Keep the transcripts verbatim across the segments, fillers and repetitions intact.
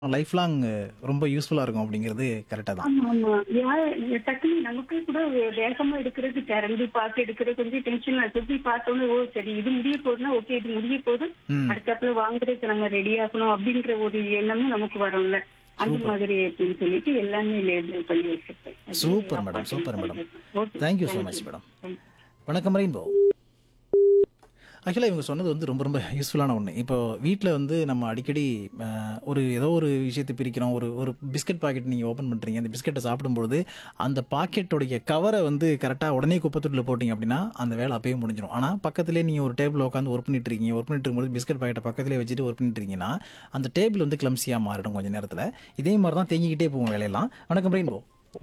Life long ரொம்ப யூஸ்ஃபுல்லா இருக்கும் அப்படிங்கிறது கரெக்ட்டா தான். ஆமா, ஆமா. யா டக்குனு நமக்கு கூட வே- வேகமா எடுக்கிறது திறந்து பார்த்து எடுக்கிறது கொஞ்சம் டென்ஷன் சுத்தி பார்த்தோன்னே ஓ சரி இது முடிய போகுதுன்னா ஓகே இது முடிய போகுது ம். அடுத்தாப்புல வாங்குறதுக்கு நம்ம ரெடி ஆகணும் அப்படின்ற ஒரு எண்ணமும் நமக்கு வரும்ல அந்த சூப்பர். மாதிரி அப்படின்னு சொல்லிட்டு எல்லாமே லேபிள் பண்ணி வச்சிருப்பேன். அது சூப்பர் மேடம், அப்பாட்ட சூப்பர் மேடம். சொல்றது. Okay, thank you so thank much you. Madam. Thank you. வணக்கம் ரெயின்போ. ஆக்சுவலாக இவங்க சொன்னது வந்து ரொம்ப ரொம்ப யூஸ்ஃபுல்லான ஒன்று. இப்போ வீட்டில் வந்து நம்ம அடிக்கடி அஹ், ஒரு ஏதோ ஒரு விஷயத்தை பிரிக்கிறோம். ஒரு ஒரு பிஸ்கட் பாக்கெட் நீங்கள் ஓப்பன் பண்ணுறீங்க. அந்த பிஸ்கெட்டை சாப்பிடும்பொழுது அந்த பாக்கெட்டோடைய கவரை வந்து கரெக்டாக உடனே குப்பத்தொட்டில் போட்டிங்க அப்படின்னா அந்த வேலை அப்பயே முடிஞ்சிடும். ஆனால் பக்கத்துலேயே நீங்கள் ஒரு டேபிள் உட்காந்து ஒர்க் பண்ணிட்டு இருக்கீங்க. ஒர்க் பண்ணிட்டு இருக்கும்போது பிஸ்கட் பாக்கெட்டை பக்கத்துலேயே வச்சுட்டு ஒர்க் பண்ணிட்டு இருக்கீங்கன்னா அந்த டேபிள் வந்து கிளம்சியாக மாறிடும் கொஞ்சம் நேரத்தில். இதே மாதிரி தான் தேங்கிக்கிட்டே போகும் வேலையெல்லாம். வணக்கம் ரெயின்போ.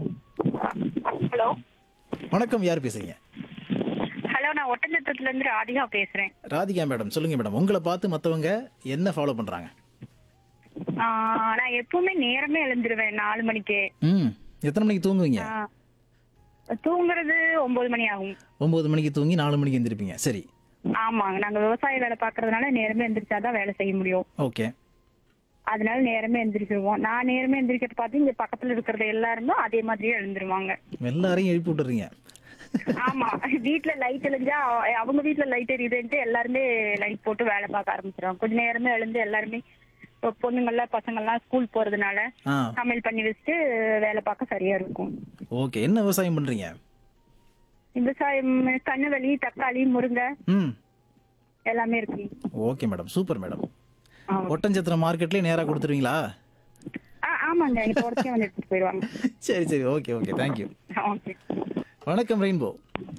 ஹலோ வணக்கம், யார் பேசுறீங்க? ஹலோ நான் ஒட்டஞ்சத்திரத்துல இருந்து ராதிகா பேசுறேன். ராதிகா மேடம், சொல்லுங்க மேடம். உங்களை பார்த்து மற்றவங்க என்ன ஃபாலோ பண்ணுறாங்க? ஆஹ் நான் எப்பவுமே நேரமே எழுந்துருவேன் நாலு மணிக்கு. ம் எத்தனை மணிக்கு தூங்குவீங்க? ஆஹ் தூங்குறது ஒன்பது மணி ஆகும். ஒம்பது மணிக்கு தூங்கி நாலு மணிக்கு எந்திரிப்பீங்க. சரி, ஆமாங்க, நாங்க விவசாய வேலை பாக்குறதுனால நேரமே எந்திரிச்சாதான் வேலை செய்ய முடியும். ஓகே. அதனால நேரமே எந்திரிச்சிருவோம். நான் நேரமே எந்திரிக்கிறத பார்த்து இங்க பக்கத்துல இருக்கிறது எல்லாருமே அதே மாதிரியே எழுந்துருவாங்க. எல்லாரையும் எழுப்பி விட்டுறீங்க. ஆமா, வீட்டுல லைட் எழிஞ்சா அ- அவங்க வீட்டுல லைட் எரியுதுன்ட்டு எல்லாருமே லைட் போட்டு வேலை பார்க்க ஆரம்பிச்சிருவாங்க. கொஞ்ச நேரமே எழுந்து எல்லாருமே இப்போ பொண்ணுங்கள்லாம் பசங்கள்லாம் ஸ்கூல் போறதுனால ஆ, சமையல் பண்ணி வச்சுட்டு வேலை பார்க்க சரியா இருக்கும். ஓகே. என்ன விவசாயம் பண்றீங்க? விவசாயம் கண்ணுவலி, தக்காளி, முருங்கை ம், எல்லாமே இருக்கு. Okay madam, super madam. ஆ. ஒட்டஞ்சத்திரம் மார்க்கெட்லேயே நேராக கொடுத்துருவீங்களா? ஆ, ஆமாங்க, இப்போ உடச்சே வந்து எடுத்துட்டு போயிடுவாங்க. சரி சரி, ஓகே ஓகே, தேங்க்யூ. ஓகே. வணக்கம் ரெயின்போ.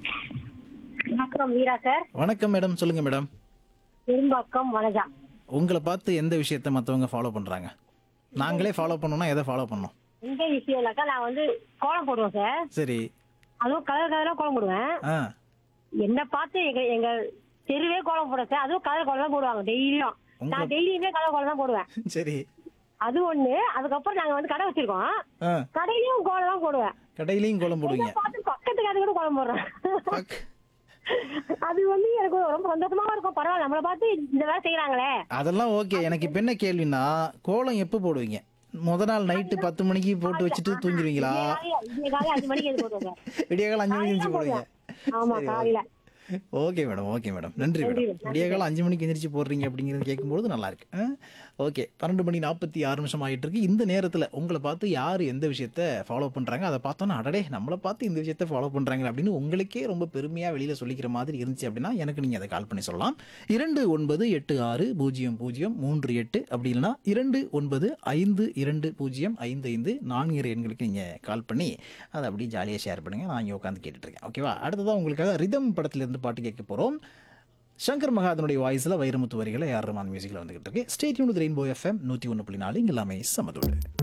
வணக்கம் வீரா சார். வணக்கம் மேடம், சொல்லுங்க மேடம். பெரும்பாக்கம் வனஜா. உங்களை பார்த்து எந்த விஷயத்த மற்றவங்க ஃபாலோ பண்ணுறாங்க? நாங்களே ஃபாலோ பண்ணோம்னா எதை ஃபாலோ பண்ணோம்? இந்த விஷயம் இல்லக்கா, நான் வந்து கோலம் போடுவேன் சார். சரி. அதுவும் கலர் கலரா கோலம் போடுவேன். ஆ, என்ன பார்த்து எங்க எங்க தெருவே கோலம் போடுவேன் சார். அதுவும் கலர் கோலம் தான் போடுவாங்க டெய்லியும். உங்களை- நான் டெய்லியுமே கலர் கோலம் தான் போடுவேன். சரி. அது ஒண்ணு. அதுக்கப்புறம் நாங்க வந்து கடை வச்சிருக்கோம். ஆ, கடையிலயும் கோலம் தான் போடுவேன். கடையிலையும் கோலம் போடுவீங்க. பார்த்து பக்கத்து கடை கூட கோலம் போடுறேன். பக்- அது வந்து எனக்கு ரொம்ப சந்தோஷமா இருக்கும். பரவாயில்ல, நம்மளை பார்த்து இந்த வேலை செய்யறாங்களே. அதெல்லாம் ஓகே. எனக்கு இப்ப என்ன கேள்வின்னா, கோலம் எப்போ போடுவீங்க? முத நாள் நைட்டு பத்து மணிக்கு போட்டு வச்சுட்டு தூங்கிடுவீங்களா? இந்த காலையில அஞ்சு மணிக்கு எது போடுவாங்க. விடிய காலம் அஞ்சு மணிக்கு எந்திரிச்சு போடுவீங்க? ஆமா, சரி, காலையில. ஓகே மேடம், ஓகே மேடம், நன்றி நன்றி, மேடம். விடிய காலம் அஞ்சு மணிக்கு எந்திரிச்சு போடுறீங்க அப்படிங்கிறது கேட்கும்போது நல்லா இருக்கு. ஆ? ஓகே, பன்னெண்டு மணி நாற்பத்தி ஆறு நிமிஷம் ஆகிட்டு இருக்கு. இந்த நேரத்தில் உங்களை பார்த்து யார் எந்த விஷயத்த ஃபாலோ பண்ணுறாங்க, அதை பார்த்தோன்னா அடடே நம்மளை பார்த்து இந்த விஷயத்த ஃபாலோ பண்ணுறாங்க அப்படின்னு உங்களுக்கே ரொம்ப பெருமையாக வெளியில் சொல்லிக்கிற மாதிரி இருந்துச்சு அப்படின்னா எனக்கு நீங்கள் அதை கால் பண்ணி சொல்லலாம். இரண்டு ஒன்பது எட்டு ஆறு பூஜ்ஜியம் பூஜ்ஜியம் மூன்று எட்டு அப்படி இல்லைன்னா இரண்டு ஒன்பது ஐந்து இரண்டு பூஜ்ஜியம் ஐந்து ஐந்து நான்கு எண்களுக்கு நீங்கள் கால் பண்ணி அதை அப்படியே ஜாலியாக ஷேர் பண்ணுங்கள். நான் இங்கே உட்காந்து கேட்டுட்ருக்கேன். ஓகேவா? அடுத்ததான் உங்களுக்காக ரிதம் படத்திலிருந்து பாட்டு கேட்க போகிறோம். சங்கர் மகாதனுடைய வாய்ஸில் வைரமுத்து வரிகளை யார் ரஹ்மான் மியூசிக்கில் வந்துகிட்டு இருக்கு. Stay tune with rainbow FM நூற்றி ஒன்று புள்ளி நாலு. இங்கே எல்லாமே சமதோடு.